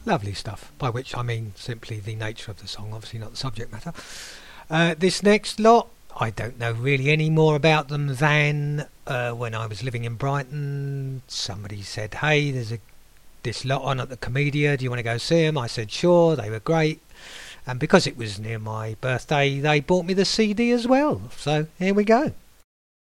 Lovely stuff, by which I mean simply the nature of the song, obviously not the subject matter. This next lot, I don't know really any more about them than when I was living in Brighton, somebody said, hey, there's this lot on at the Comedia, do you want to go see them? I said sure, they were great, and because it was near my birthday they bought me the CD as well, so here we go.